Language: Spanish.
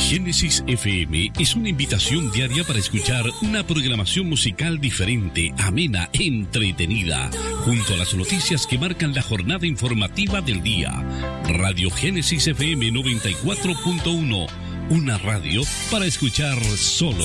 Génesis FM es una invitación diaria para escuchar una programación musical diferente, amena, entretenida, junto a las noticias que marcan la jornada informativa del día. Radio Génesis FM 94.1, una radio para escuchar solo